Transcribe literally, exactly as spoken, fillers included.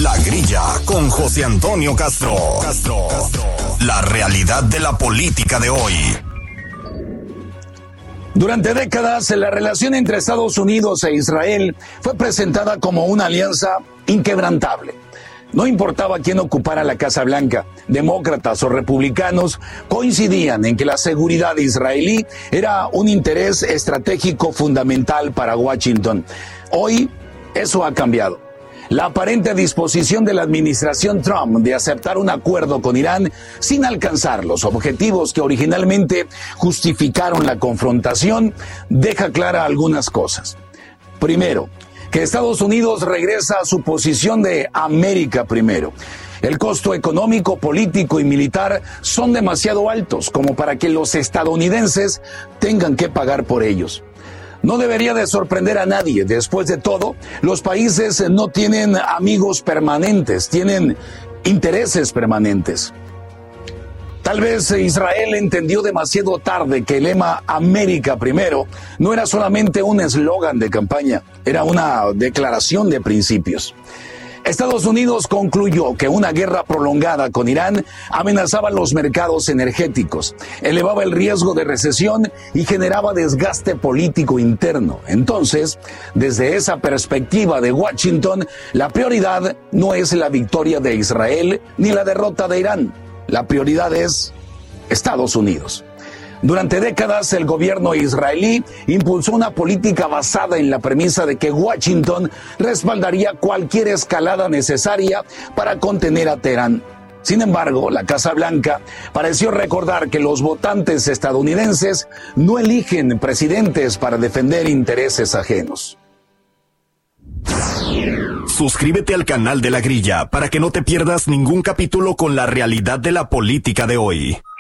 La Grilla con José Antonio Castro. Castro. La realidad de la política de hoy. Durante décadas, la relación entre Estados Unidos e Israel fue presentada como una alianza inquebrantable. No importaba quién ocupara la Casa Blanca, demócratas o republicanos coincidían en que la seguridad israelí era un interés estratégico fundamental para Washington. Hoy, eso ha cambiado. La aparente disposición de la administración Trump de aceptar un acuerdo con Irán sin alcanzar los objetivos que originalmente justificaron la confrontación deja clara algunas cosas. Primero, que Estados Unidos regresa a su posición de América primero. El costo económico, político y militar son demasiado altos como para que los estadounidenses tengan que pagar por ellos. No debería de sorprender a nadie. Después de todo, los países no tienen amigos permanentes, tienen intereses permanentes. Tal vez Israel entendió demasiado tarde que el lema América primero no era solamente un eslogan de campaña, era una declaración de principios. Estados Unidos concluyó que una guerra prolongada con Irán amenazaba los mercados energéticos, elevaba el riesgo de recesión y generaba desgaste político interno. Entonces, desde esa perspectiva de Washington, la prioridad no es la victoria de Israel ni la derrota de Irán. La prioridad es Estados Unidos. Durante décadas, el gobierno israelí impulsó una política basada en la premisa de que Washington respaldaría cualquier escalada necesaria para contener a Teherán. Sin embargo, la Casa Blanca pareció recordar que los votantes estadounidenses no eligen presidentes para defender intereses ajenos. Suscríbete al canal de La Grilla para que no te pierdas ningún capítulo con la realidad de la política de hoy.